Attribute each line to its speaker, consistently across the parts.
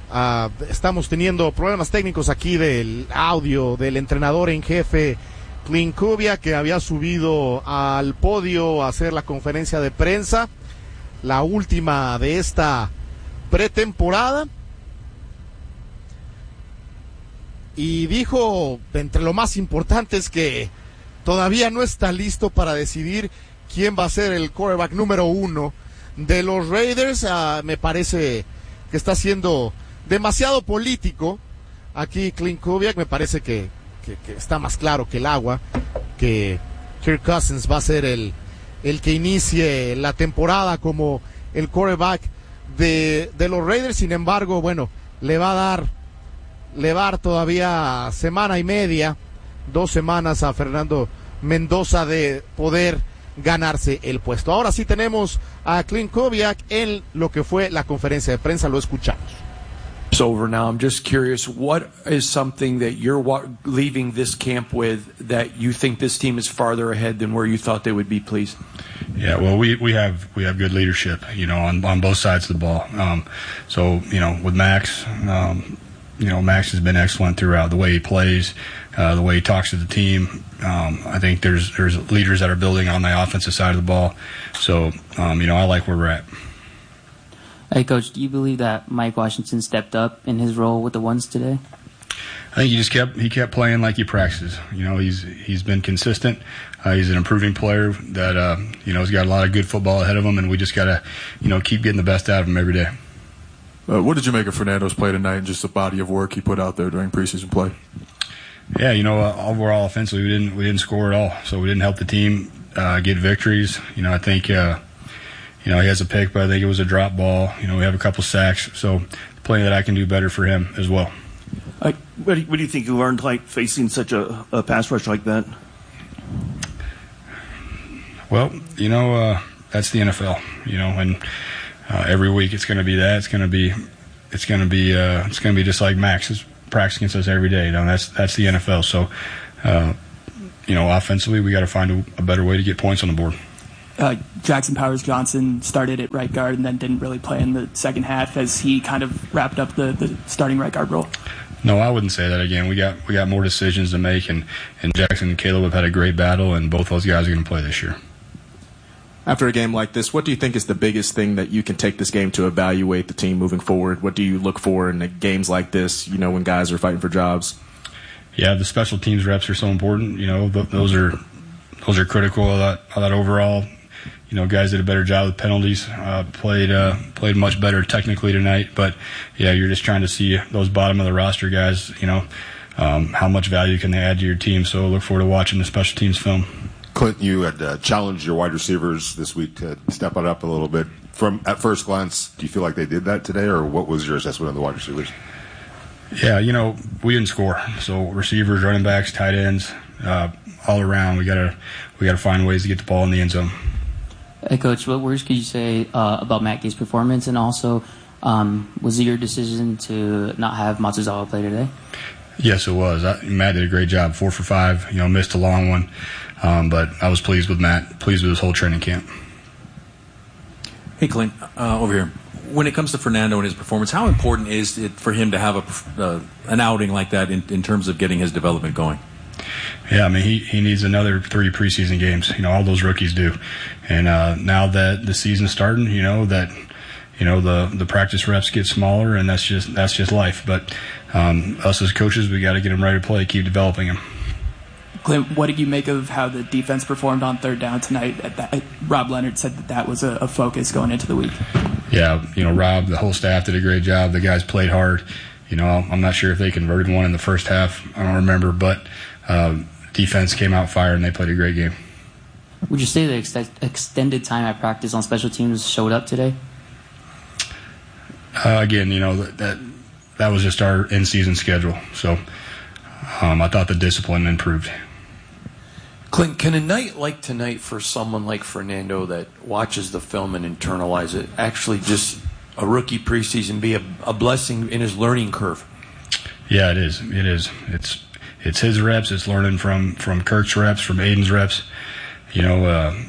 Speaker 1: Estamos teniendo problemas técnicos aquí del audio del entrenador en jefe Clint Kubiak, que había subido al podio a hacer la conferencia de prensa, la última de esta pretemporada, y dijo, entre lo más importante es que todavía no está listo para decidir quién va a ser el quarterback número 1 de los Raiders. Me parece que está siendo demasiado político aquí Clint Kubiak. Me parece que está más claro que el agua que Kirk Cousins va a ser el que inicie la temporada como el quarterback de los Raiders. Sin embargo, bueno, le va a dar todavía semana y media, 2 semanas a Fernando Mendoza de poder ganarse el puesto. Ahora sí tenemos a Clint Kubiak en lo que fue la conferencia de prensa, lo escuchamos.
Speaker 2: It's over now. I'm just curious, what is something that you're leaving this camp with that you think this team is farther ahead than where you thought they would be, please?
Speaker 3: Yeah, well, we have good leadership, on both sides of the ball. So, with Max, Max has been excellent throughout the way he plays, the way he talks to the team. I think there's leaders that are building on the offensive side of the ball. So, I like where we're at.
Speaker 4: Hey, Coach, do you believe that Mike Washington stepped up in his role with the ones today?
Speaker 3: I think he kept playing like he practices. He's been consistent. He's an improving player that he's got a lot of good football ahead of him, and we just gotta keep getting the best out of him every day.
Speaker 5: What did you make of Fernando's play tonight and just the body of work he put out there during preseason play?
Speaker 3: Yeah, overall offensively we didn't score at all, so we didn't help the team get victories. I think he has a pick, but I think it was a drop ball. We have a couple sacks, so plenty that I can do better for him as well.
Speaker 6: What do you think you learned facing such a pass rush like that?
Speaker 3: Well, that's the NFL. And every week it's going to be that. It's going to be just like Max is practicing against us every day. That's the NFL. So, offensively we got to find a better way to get points on the board.
Speaker 7: Jackson Powers-Johnson started at right guard and then didn't really play in the second half. Has he kind of wrapped up the starting right guard role?
Speaker 3: No, I wouldn't say that. Again, we got more decisions to make, and Jackson and Caleb have had a great battle, and both those guys are going to play this year.
Speaker 8: After a game like this, what do you think is the biggest thing that you can take this game to evaluate the team moving forward? What do you look for in games like this, when guys are fighting for jobs?
Speaker 3: Yeah, the special teams reps are so important. Those are critical of that overall. Guys did a better job with penalties, played much better technically tonight. But, yeah, you're just trying to see those bottom of the roster guys, how much value can they add to your team. So look forward to watching the special teams film.
Speaker 9: Clint, you had challenged your wide receivers this week to step it up a little bit. At first glance, do you feel like they did that today, or what was your assessment of the wide receivers?
Speaker 3: Yeah, we didn't score. So receivers, running backs, tight ends, all around, we gotta find ways to get the ball in the end zone.
Speaker 4: Hey, Coach, what words could you say about Matt Gate's performance? And also, was it your decision to not have Matsuzawa play today?
Speaker 3: Yes, it was. Matt did a great job, 4 for 5, missed a long one. But I was pleased with Matt, pleased with his whole training camp.
Speaker 10: Hey, Clint, over here. When it comes to Fernando and his performance, how important is it for him to have an outing like that in terms of getting his development going?
Speaker 3: Yeah, he needs another 3 preseason games. All those rookies do. And now that the season's starting, the practice reps get smaller, and that's just life. But us as coaches, we got to get him ready to play, keep developing him.
Speaker 7: Clint, what did you make of how the defense performed on third down tonight? Rob Leonard said that was a focus going into the week.
Speaker 3: Yeah, Rob, the whole staff did a great job. The guys played hard. I'm not sure if they converted one in the first half. I don't remember, but defense came out fired, and they played a great game.
Speaker 4: Would you say the extended time at practice on special teams showed up today?
Speaker 3: Again, that was just our in-season schedule. So I thought the discipline improved.
Speaker 2: Clint, can a night like tonight for someone like Fernando that watches the film and internalize it actually just a rookie preseason be a blessing in his learning curve?
Speaker 3: Yeah, it is. It is. It's his reps. It's learning from Kirk's reps, from Aiden's reps.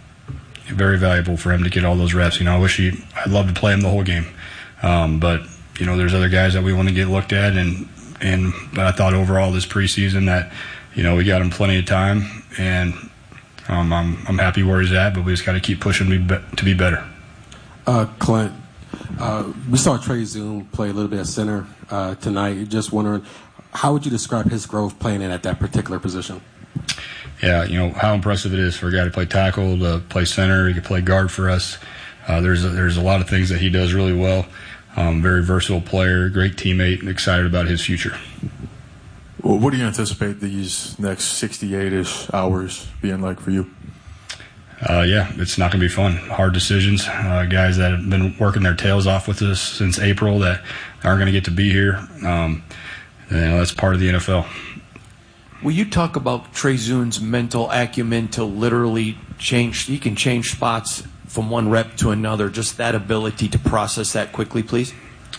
Speaker 3: Very valuable for him to get all those reps. I'd love to play him the whole game. But there's other guys that we want to get looked at, but I thought overall this preseason that, we got him plenty of time, and I'm happy where he's at, but we just got to keep pushing to be better.
Speaker 11: Clint, we saw Trey Zoom play a little bit at center tonight. Just wondering, how would you describe his growth playing in at that particular position?
Speaker 3: Yeah, how impressive it is for a guy to play tackle, to play center. He can play guard for us. There's a lot of things that he does really well. Very versatile player, great teammate, and excited about his future.
Speaker 5: Well, what do you anticipate these next 68-ish hours being like for you?
Speaker 3: Yeah, it's not going to be fun. Hard decisions. Guys that have been working their tails off with us since April that aren't going to get to be here. That's part of the NFL.
Speaker 2: Will you talk about Trey Zoom's mental acumen to literally change? He can change spots from one rep to another. Just that ability to process that quickly, please.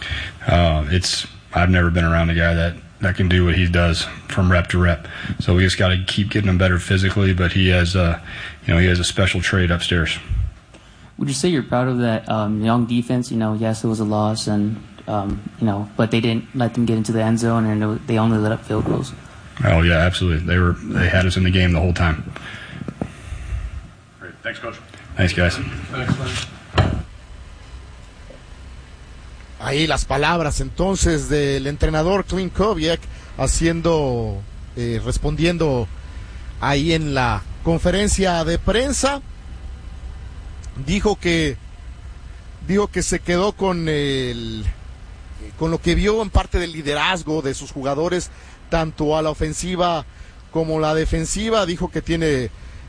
Speaker 3: I've never been around a guy that can do what he does from rep to rep. So we just got to keep getting him better physically. But he has a special trade upstairs.
Speaker 4: Would you say you're proud of that young defense? Yes, it was a loss, and but they didn't let them get into the end zone, and they only let up field goals.
Speaker 3: Oh yeah, absolutely. They had us in the game the whole time.
Speaker 12: Great. Thanks, Coach.
Speaker 3: Thanks, guys.
Speaker 1: Ahí las palabras entonces del entrenador Clint Kubiak respondiendo ahí en la conferencia de prensa. Dijo que se quedó con lo que vio en parte del liderazgo de sus jugadores, tanto a la ofensiva como la defensiva. Dijo que tiene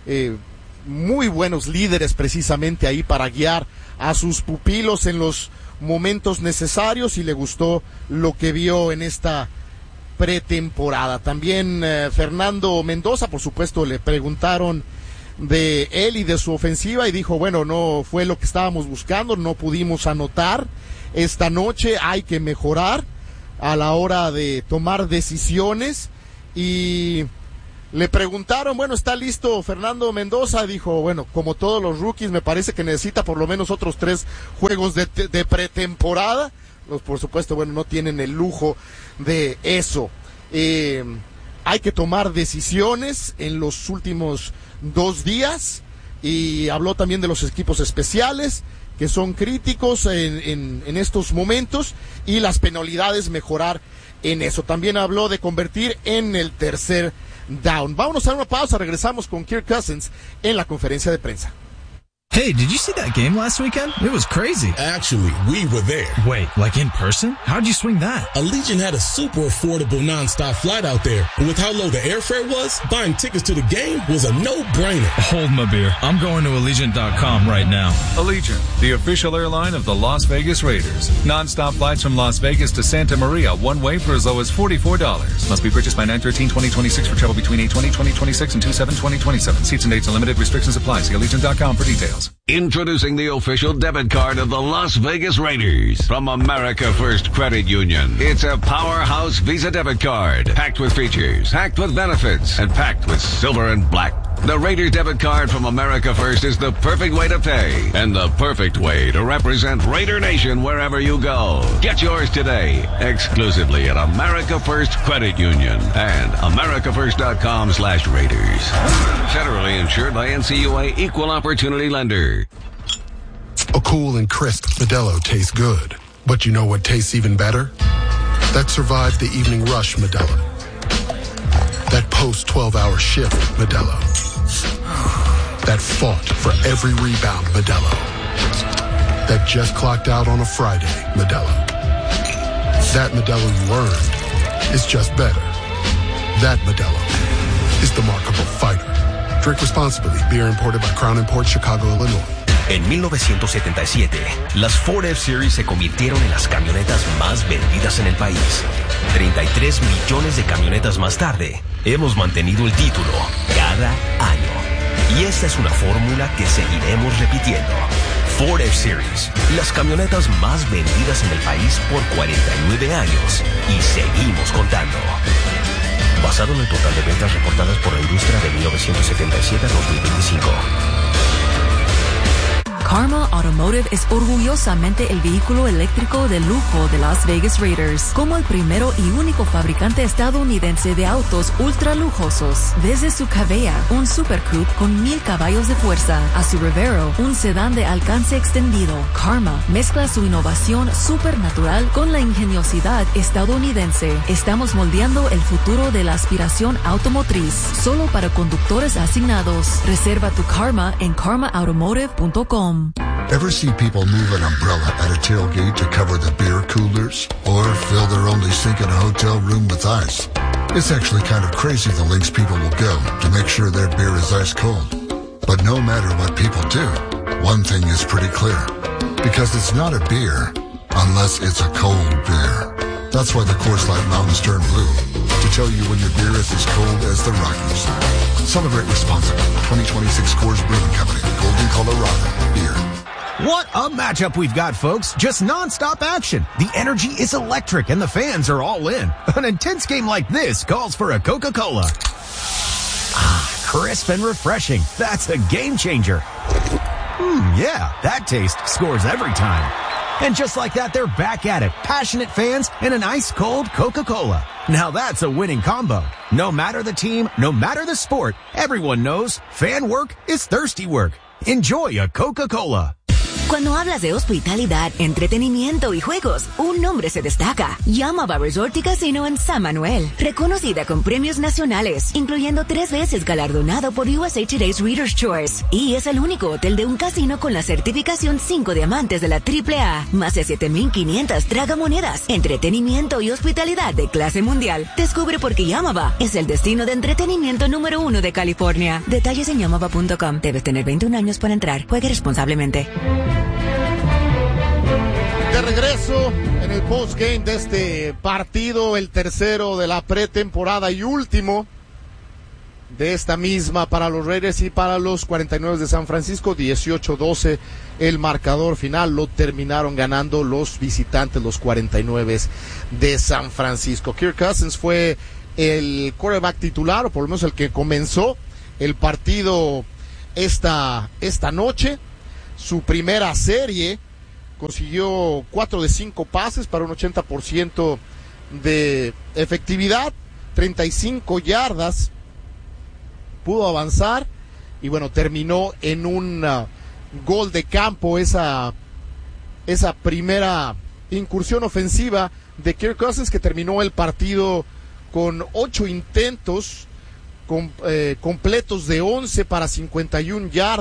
Speaker 1: muy buenos líderes precisamente ahí para guiar a sus pupilos en los momentos necesarios, y le gustó lo que vio en esta pretemporada. También Fernando Mendoza, por supuesto, le preguntaron de él y de su ofensiva, y dijo, bueno, no fue lo que estábamos buscando, no pudimos anotar esta noche, hay que mejorar a la hora de tomar decisiones. Y le preguntaron, bueno, ¿está listo Fernando Mendoza? Dijo, bueno, como todos los rookies, me parece que necesita por lo menos otros 3 juegos de pretemporada. Por supuesto, bueno, no tienen el lujo de eso. Hay que tomar decisiones en los últimos 2 días, y habló también de los equipos especiales, que son críticos en estos momentos, y las penalidades, mejorar en eso. También habló de convertir en el tercer down. Vámonos a una pausa, regresamos con Kirk Cousins en la conferencia de prensa.
Speaker 13: Hey, did you see that game last weekend? It was crazy.
Speaker 14: Actually, we were there.
Speaker 13: Wait, like in person? How'd you swing that?
Speaker 14: Allegiant had a super affordable nonstop flight out there. And with how low the airfare was, buying tickets to the game was a no-brainer.
Speaker 13: Hold my beer. I'm going to Allegiant.com right now.
Speaker 15: Allegiant, the official airline of the Las Vegas Raiders. Nonstop flights from Las Vegas to Santa Maria, one way for as low as $44. Must be purchased by 9/13/2026 for travel between 8/20/2026 and 2/7/2027. Seats and dates and limited restrictions apply. See Allegiant.com for details.
Speaker 16: Introducing the official debit card of the Las Vegas Raiders from America First Credit Union. It's a powerhouse Visa debit card, packed with features, packed with benefits, and packed with silver and black. The Raiders debit card from America First is the perfect way to pay and the perfect way to represent Raider Nation wherever you go. Get yours today, exclusively at America First Credit Union and americafirst.com/Raiders. Federally insured by NCUA Equal Opportunity Lender.
Speaker 17: A cool and crisp Modelo tastes good. But you know what tastes even better? That survived the evening rush Modelo. That post-12-hour shift Modelo. That fought for every rebound Modelo. That just clocked out on a Friday Modelo. That Modelo you earned is just better. That Modelo is the mark of a fighter. Drink responsibly. Beer imported by Crown Imports, Chicago, Illinois.
Speaker 18: En 1977, las Ford F-Series se convirtieron en las camionetas más vendidas en el país. 33 millones de camionetas más tarde, hemos mantenido el título cada año. Y esta es una fórmula que seguiremos repitiendo. Ford F-Series, las camionetas más vendidas en el país por 49 años. Y seguimos contando. Basado en el total de ventas reportadas por la industria de 1977 a 2025.
Speaker 19: Karma Automotive es orgullosamente el vehículo eléctrico de lujo de Las Vegas Raiders, como el primero y único fabricante estadounidense de autos ultra lujosos. Desde su Cavea, un Super Coupe con 1000 caballos de fuerza, a su Revero, un sedán de alcance extendido, Karma mezcla su innovación supernatural con la ingeniosidad estadounidense. Estamos moldeando el futuro de la aspiración automotriz, solo para conductores asignados. Reserva tu Karma en karmaautomotive.com.
Speaker 20: Ever see people move an umbrella at a tailgate to cover the beer coolers? Or fill their only sink in a hotel room with ice? It's actually kind of crazy the lengths people will go to make sure their beer is ice cold. But no matter what people do, one thing is pretty clear. Because it's not a beer unless it's a cold beer. That's why the Coors Light Mountains turn blue. To tell you when your beer is as cold as the Rockies. Celebrate responsibly. 2026 Coors Brewing Company. Golden, Colorado. Beer.
Speaker 21: What a matchup we've got, folks. Just non-stop action. The energy is electric and the fans are all in. An intense game like this calls for a Coca-Cola. Ah, crisp and refreshing. That's a game changer. Yeah, that taste scores every time. And just like that, they're back at it. Passionate fans and an ice-cold Coca-Cola. Now that's a winning combo. No matter the team, no matter the sport, everyone knows fan work is thirsty work. Enjoy a Coca-Cola.
Speaker 22: Cuando hablas de hospitalidad, entretenimiento y juegos, un nombre se destaca. Yamava Resort y Casino en San Manuel. Reconocida con premios nacionales, incluyendo 3 veces galardonado por USA Today's Reader's Choice. Y es el único hotel de un casino con la certificación 5 diamantes de la AAA. Más de 7,500 tragamonedas. Entretenimiento y hospitalidad de clase mundial. Descubre por qué Yamava es el destino de entretenimiento número 1 de California. Detalles en yamava.com. Debes tener 21 años para entrar. Juegue responsablemente.
Speaker 1: De regreso en el postgame de este partido, el tercero de la pretemporada y último de esta misma para los Raiders y para los 49 de San Francisco. 18-12 el marcador final, lo terminaron ganando los visitantes, los 49 de San Francisco. Kirk Cousins fue el quarterback titular, o por lo menos el que comenzó el partido esta noche. Su primera serie consiguió 4 de 5 pases para un 80% de efectividad, 35 yardas, pudo avanzar y bueno, terminó en un gol de campo esa primera incursión ofensiva de Kirk Cousins, que terminó el partido con 8 intentos completos de 11 para 51 yardas.